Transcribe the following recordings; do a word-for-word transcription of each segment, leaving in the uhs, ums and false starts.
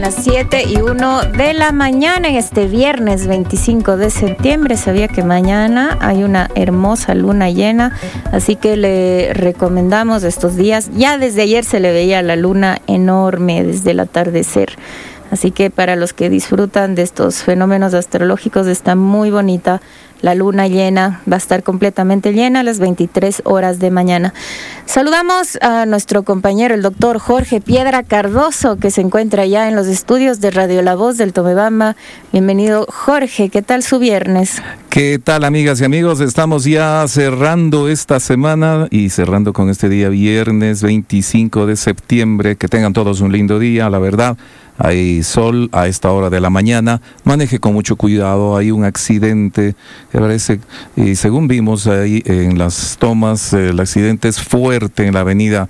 Las siete y uno de la mañana en este viernes veinticinco de septiembre. Sabía que mañana hay una hermosa luna llena, así que le recomendamos estos días. Ya desde ayer se le veía la luna enorme desde el atardecer. Así que para los que disfrutan de estos fenómenos astrológicos, está muy bonita la luna llena. Va a estar completamente llena a las veintitrés horas de mañana. Saludamos a nuestro compañero, el doctor Jorge Piedra Cardoso, que se encuentra ya en los estudios de Radio La Voz del Tomebamba. Bienvenido, Jorge. ¿Qué tal su viernes? ¿Qué tal, amigas y amigos? Estamos ya cerrando esta semana y cerrando con este día viernes veinticinco de septiembre. Que tengan todos un lindo día, la verdad. Hay sol a esta hora de la mañana. Maneje con mucho cuidado. Hay un accidente, me parece, y según vimos ahí en las tomas, el accidente es fuerte en la avenida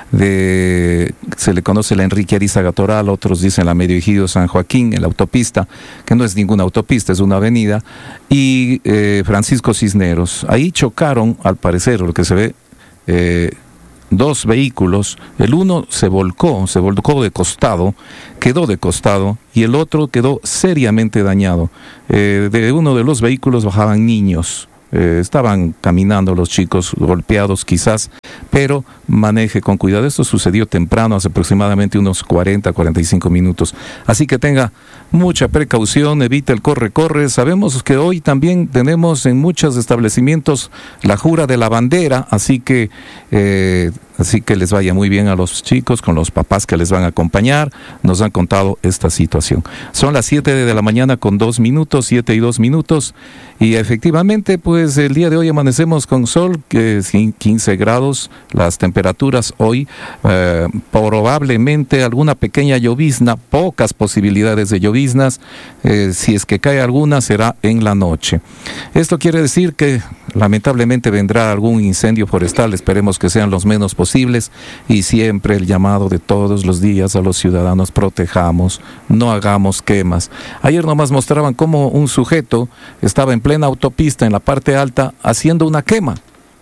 de, se le conoce la Enrique Arizaga Toral, otros dicen la Medio Ejido San Joaquín, en la autopista, que no es ninguna autopista, es una avenida, y eh, Francisco Cisneros. Ahí chocaron, al parecer, lo que se ve, eh, dos vehículos. El uno se volcó, se volcó de costado, quedó de costado, y el otro quedó seriamente dañado. Eh, de uno de los vehículos bajaban niños. Eh, estaban caminando los chicos, golpeados quizás, pero maneje con cuidado. Esto sucedió temprano, hace aproximadamente unos cuarenta, cuarenta y cinco minutos. Así que tenga mucha precaución, evite el corre-corre. Sabemos que hoy también tenemos en muchos establecimientos la jura de la bandera, así que, eh, así que les vaya muy bien a los chicos, con los papás que les van a acompañar. Nos han contado esta situación. Son las siete de la mañana con dos minutos, siete y dos minutos, y efectivamente, pues el día de hoy amanecemos con sol, que es quince grados, las temperaturas hoy, eh, probablemente alguna pequeña llovizna, pocas posibilidades de lloviznas, eh, si es que cae alguna será en la noche. Esto quiere decir que lamentablemente vendrá algún incendio forestal, esperemos que sean los menos posibles, y siempre el llamado de todos los días a los ciudadanos: protejamos, no hagamos quemas. Ayer nomás mostraban cómo un sujeto estaba en plena autopista en la parte alta haciendo una quema,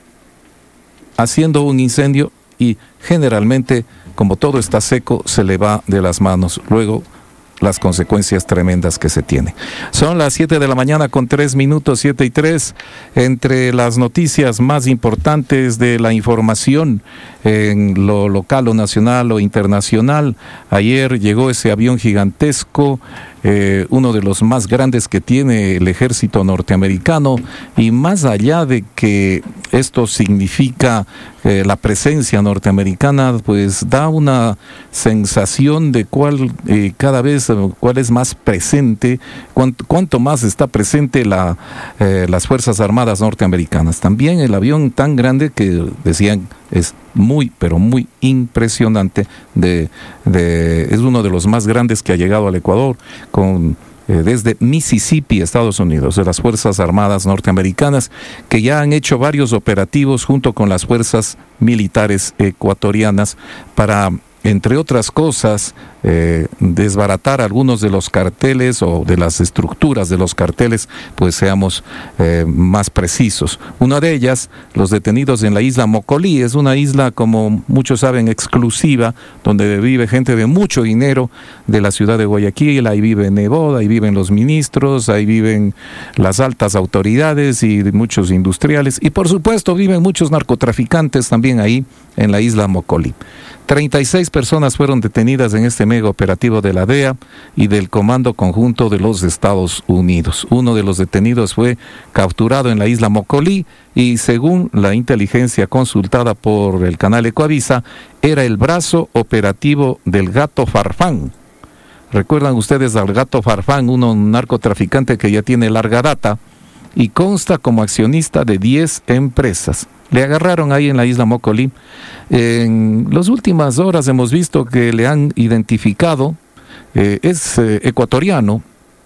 haciendo un incendio, y generalmente, como todo está seco, se le va de las manos luego las consecuencias tremendas que se tienen. Son las siete de la mañana con tres minutos, siete y tres. Entre las noticias más importantes de la información en lo local o nacional o internacional, ayer llegó ese avión gigantesco, eh, uno de los más grandes que tiene el ejército norteamericano, y más allá de que esto significa eh, la presencia norteamericana, pues da una sensación de cuál eh, cada vez cuál es más presente, cuánto, cuánto más está presente la, eh, las Fuerzas Armadas norteamericanas. También el avión tan grande que decían es muy, pero muy impresionante, de, de, es uno de los más grandes que ha llegado al Ecuador, con eh, desde Mississippi, Estados Unidos, de las Fuerzas Armadas norteamericanas, que ya han hecho varios operativos junto con las fuerzas militares ecuatorianas para, entre otras cosas, eh, desbaratar algunos de los carteles o de las estructuras de los carteles, pues seamos eh, más precisos. Una de ellas, los detenidos en la isla Mocolí, es una isla, como muchos saben, exclusiva, donde vive gente de mucho dinero de la ciudad de Guayaquil. Ahí vive Neboda, ahí viven los ministros, ahí viven las altas autoridades y muchos industriales, y por supuesto viven muchos narcotraficantes también ahí en la isla Mocolí. treinta y seis personas fueron detenidas en este mega operativo de la D E A y del Comando Conjunto de los Estados Unidos. Uno de los detenidos fue capturado en la isla Mocolí y, según la inteligencia consultada por el canal Ecoavisa, era el brazo operativo del Gato Farfán. ¿Recuerdan ustedes al Gato Farfán, un narcotraficante que ya tiene larga data y consta como accionista de diez empresas? Le agarraron ahí en la isla Mocolí. En las últimas horas hemos visto que le han identificado, eh, es eh, ecuatoriano,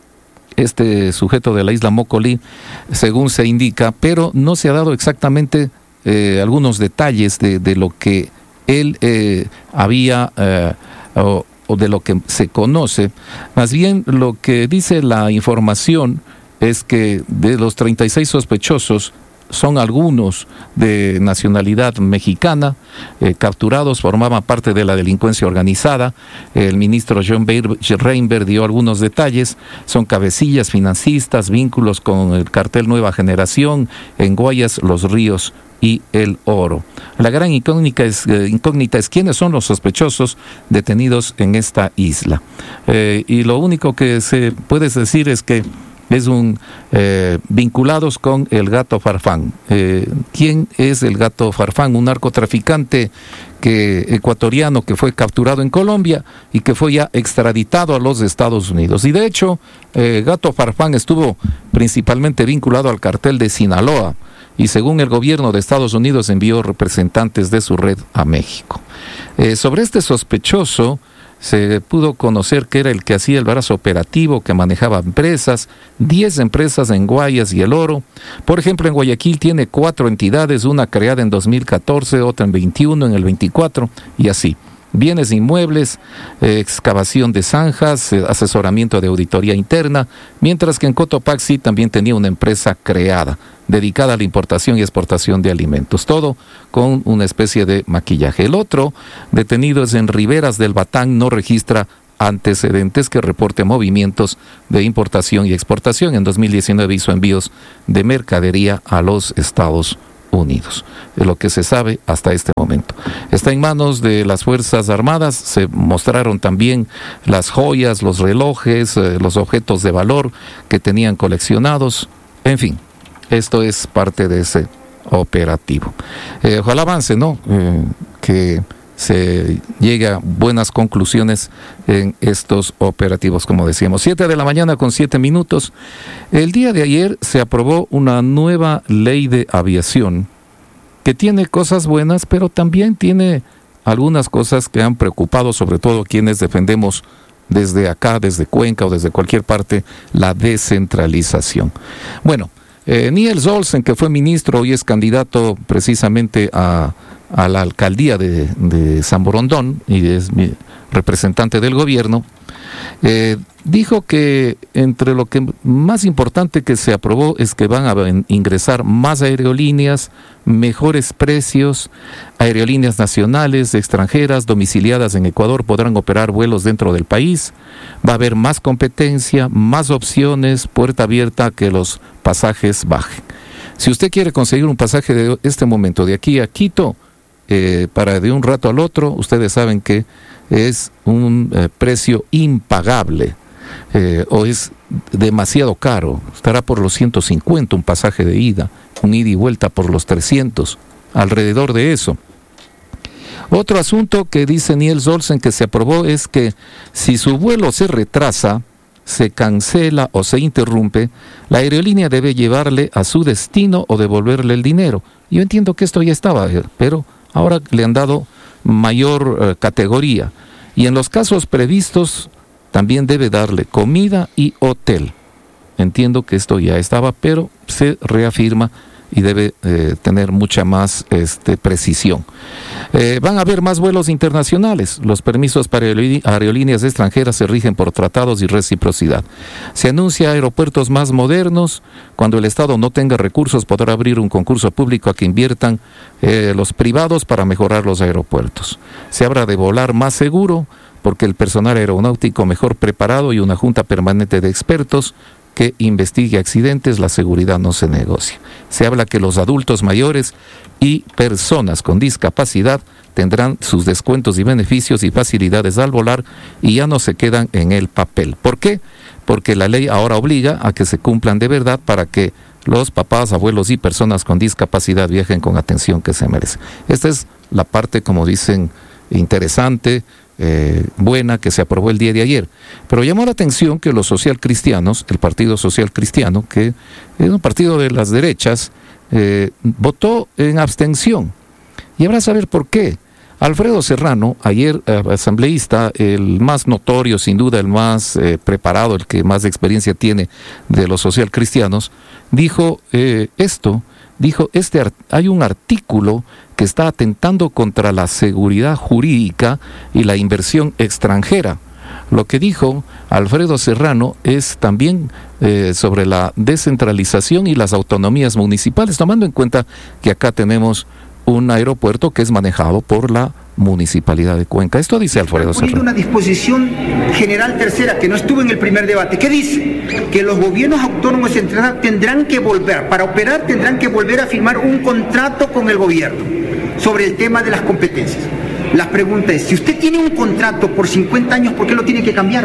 este sujeto de la isla Mocolí, según se indica, pero no se ha dado exactamente eh, algunos detalles de, de lo que él eh, había eh, o, o de lo que se conoce. Más bien, lo que dice la información es que de los treinta y seis sospechosos, son algunos de nacionalidad mexicana, eh, capturados, formaban parte de la delincuencia organizada. El ministro John Reinberg dio algunos detalles. Son cabecillas, financistas, vínculos con el cartel Nueva Generación, en Guayas, Los Ríos y El Oro. La gran incógnita es, eh, incógnita es quiénes son los sospechosos detenidos en esta isla. Eh, y lo único que se puede decir es que es un eh, vinculados con el Gato Farfán. Eh, ¿Quién es el Gato Farfán? Un narcotraficante que, ecuatoriano que fue capturado en Colombia y que fue ya extraditado a los Estados Unidos. Y de hecho, eh, Gato Farfán estuvo principalmente vinculado al cartel de Sinaloa, y según el gobierno de Estados Unidos envió representantes de su red a México. Eh, sobre este sospechoso se pudo conocer que era el que hacía el brazo operativo, que manejaba empresas, diez empresas en Guayas y El Oro. Por ejemplo, en Guayaquil tiene cuatro entidades, una creada en dos mil catorce, otra en veintiuno, en el veinticuatro, y así. Bienes inmuebles, eh, excavación de zanjas, eh, asesoramiento de auditoría interna, mientras que en Cotopaxi también tenía una empresa creada, dedicada a la importación y exportación de alimentos, todo con una especie de maquillaje. El otro detenido es en Riberas del Batán, no registra antecedentes que reporte movimientos de importación y exportación. En dos mil diecinueve hizo envíos de mercadería a los Estados Unidos, de lo que se sabe hasta este momento. Está en manos de las Fuerzas Armadas. Se mostraron también las joyas, los relojes, eh, los objetos de valor que tenían coleccionados. En fin, esto es parte de ese operativo. Eh, ojalá avance, ¿no? Eh, que se llegue a buenas conclusiones en estos operativos, como decíamos. Siete de la mañana con siete minutos. El día de ayer se aprobó una nueva ley de aviación que tiene cosas buenas, pero también tiene algunas cosas que han preocupado, sobre todo quienes defendemos desde acá, desde Cuenca o desde cualquier parte, la descentralización. Bueno, eh, Niels Olsen, que fue ministro y es candidato precisamente a a la alcaldía de, de San Borondón y es mi representante del gobierno, eh, dijo que entre lo que más importante que se aprobó es que van a ingresar más aerolíneas, mejores precios, aerolíneas nacionales, extranjeras, domiciliadas en Ecuador podrán operar vuelos dentro del país, va a haber más competencia, más opciones, puerta abierta a que los pasajes bajen. Si usted quiere conseguir un pasaje de este momento de aquí a Quito, Eh, para de un rato al otro, ustedes saben que es un eh, precio impagable eh, o es demasiado caro. Estará por los ciento cincuenta un pasaje de ida, un ida y vuelta por los trescientos, alrededor de eso. Otro asunto que dice Niels Olsen que se aprobó es que si su vuelo se retrasa, se cancela o se interrumpe, la aerolínea debe llevarle a su destino o devolverle el dinero. Yo entiendo que esto ya estaba, pero ahora le han dado mayor eh, categoría. Y en los casos previstos también debe darle comida y hotel. Entiendo que esto ya estaba, pero se reafirma y debe eh, tener mucha más este, precisión. Eh, van a haber más vuelos internacionales. Los permisos para aerolíneas extranjeras se rigen por tratados y reciprocidad. Se anuncia aeropuertos más modernos. Cuando el Estado no tenga recursos, podrá abrir un concurso público a que inviertan eh, los privados para mejorar los aeropuertos. Se habla de volar más seguro, porque el personal aeronáutico mejor preparado y una junta permanente de expertos que investigue accidentes, la seguridad no se negocia. Se habla que los adultos mayores y personas con discapacidad tendrán sus descuentos y beneficios y facilidades al volar y ya no se quedan en el papel. ¿Por qué? Porque la ley ahora obliga a que se cumplan de verdad para que los papás, abuelos y personas con discapacidad viajen con atención que se merece. Esta es la parte, como dicen, interesante, Eh, buena que se aprobó el día de ayer, pero llamó la atención que los socialcristianos, el Partido Social Cristiano, que es un partido de las derechas, eh, votó en abstención. Y habrá saber por qué. Alfredo Serrano, ayer eh, asambleísta, el más notorio, sin duda, el más eh, preparado, el que más experiencia tiene de los socialcristianos, dijo eh, esto, dijo, este hay un artículo que está atentando contra la seguridad jurídica y la inversión extranjera. lo que dijo Alfredo Serrano es también eh, sobre la descentralización y las autonomías municipales, tomando en cuenta que acá tenemos un aeropuerto que es manejado por la Municipalidad de Cuenca. Esto dice Alfredo Serrano. Una disposición general tercera que no estuvo en el primer debate, que dice que los gobiernos autónomos centrales tendrán que volver, para operar tendrán que volver a firmar un contrato con el gobierno sobre el tema de las competencias. La pregunta es, si usted tiene un contrato por cincuenta años, ¿por qué lo tiene que cambiar?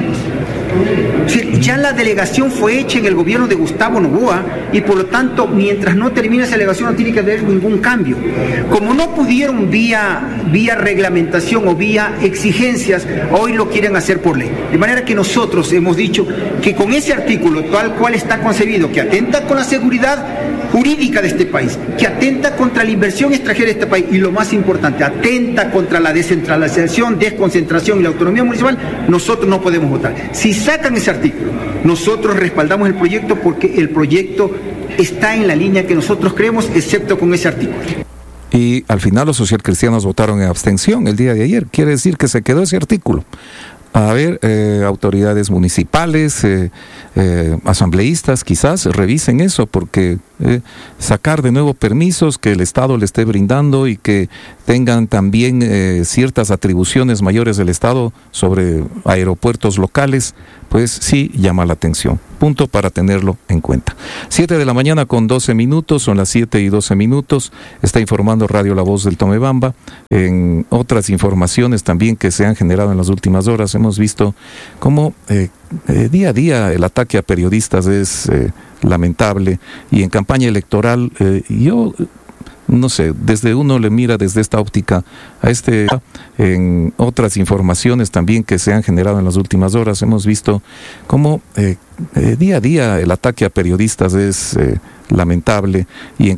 Si ya la delegación fue hecha en el gobierno de Gustavo Noboa y por lo tanto, mientras no termine esa delegación no tiene que haber ningún cambio. Como no pudieron vía, vía reglamentación o vía exigencias, hoy lo quieren hacer por ley. De manera que nosotros hemos dicho que con ese artículo tal cual está concebido, que atenta con la seguridad jurídica de este país, que atenta contra la inversión extranjera de este país y lo más importante, atenta contra la descentralización, desconcentración y la autonomía municipal, nosotros no podemos votar. Si sacan ese artículo, nosotros respaldamos el proyecto porque el proyecto está en la línea que nosotros creemos, excepto con ese artículo. Y al final los socialcristianos votaron en abstención el día de ayer, quiere decir que se quedó ese artículo. A ver, eh, autoridades municipales, eh, eh, asambleístas, quizás revisen eso, porque eh, sacar de nuevo permisos que el Estado le esté brindando y que tengan también eh, ciertas atribuciones mayores del Estado sobre aeropuertos locales, pues sí llama la atención. Punto para tenerlo en cuenta. Siete de la mañana con doce minutos, son las siete y doce minutos, está informando Radio La Voz del Tomebamba. En otras informaciones también que se han generado en las últimas horas, hemos visto cómo eh, eh, día a día el ataque a periodistas es eh, lamentable, y en campaña electoral eh, yo... no sé, desde uno le mira desde esta óptica a este. En otras informaciones también que se han generado en las últimas horas, hemos visto cómo eh, eh, día a día el ataque a periodistas es eh, lamentable, y en